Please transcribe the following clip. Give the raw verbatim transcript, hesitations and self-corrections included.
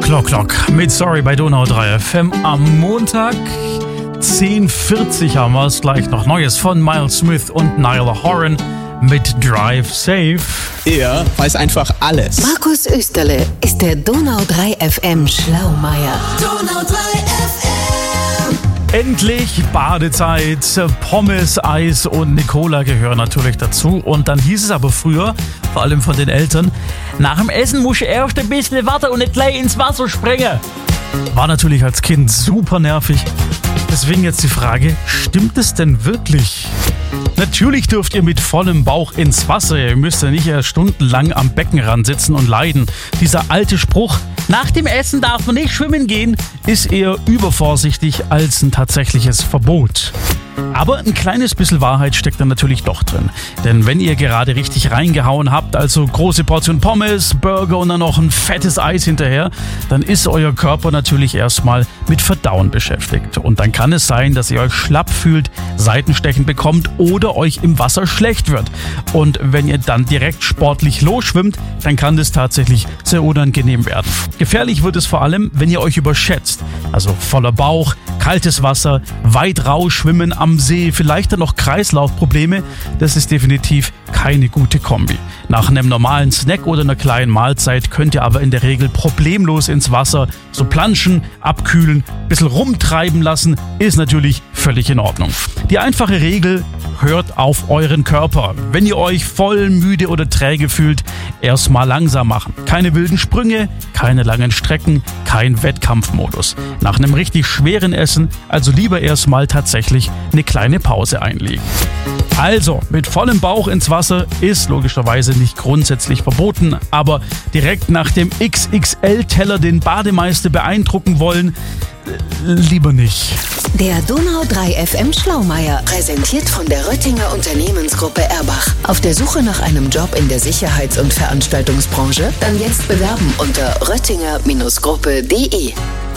Clock Clock mit Sorry bei Donau drei F M am Montag. zehn Uhr vierzig haben wir es, gleich noch Neues von Miles Smith und Niall Horan mit Drive Safe. Er weiß einfach alles. Markus Österle ist der Donau drei F M Schlaumeier. Donau drei F M. Endlich Badezeit, Pommes, Eis und Nicola gehören natürlich dazu. Und dann hieß es aber früher, vor allem von den Eltern, nach dem Essen musst du erst ein bisschen warten und nicht gleich ins Wasser springen. War natürlich als Kind super nervig. Deswegen jetzt die Frage, stimmt es denn wirklich? Natürlich dürft ihr mit vollem Bauch ins Wasser. Ihr müsst ja nicht erst stundenlang am Beckenrand sitzen und leiden. Dieser alte Spruch, nach dem Essen darf man nicht schwimmen gehen, ist eher übervorsichtig als ein tatsächliches Verbot. Aber ein kleines bisschen Wahrheit steckt da natürlich doch drin. Denn wenn ihr gerade richtig reingehauen habt, also große Portion Pommes, Burger und dann noch ein fettes Eis hinterher, dann ist euer Körper natürlich erstmal mit Verdauen beschäftigt. Und dann kann es sein, dass ihr euch schlapp fühlt, Seitenstechen bekommt oder euch im Wasser schlecht wird. Und wenn ihr dann direkt sportlich losschwimmt, dann kann das tatsächlich sehr unangenehm werden. Gefährlich wird es vor allem, wenn ihr euch überschätzt. Also voller Bauch, kaltes Wasser, weit raus schwimmen am See, vielleicht dann noch Kreislaufprobleme. Das ist definitiv keine gute Kombi. Nach einem normalen Snack oder einer kleinen Mahlzeit könnt ihr aber in der Regel problemlos ins Wasser so planschen, abkühlen, ein bisschen rumtreiben lassen, ist natürlich völlig in Ordnung. Die einfache Regel: hört auf euren Körper. Wenn ihr euch voll müde oder träge fühlt, erstmal langsam machen. Keine wilden Sprünge, keine langen Strecken, kein Wettkampfmodus. Nach einem richtig schweren Essen also lieber erstmal tatsächlich eine kleine Pause einlegen. Also, mit vollem Bauch ins Wasser ist logischerweise nicht grundsätzlich verboten, aber direkt nach dem X X L-Teller den Bademeister beeindrucken wollen, lieber nicht. Der Donau drei F M Schlaumeier, präsentiert von der Röttinger Unternehmensgruppe Erbach. Auf der Suche nach einem Job in der Sicherheits- und Veranstaltungsbranche? Dann jetzt bewerben unter röttinger Gruppe punkt de.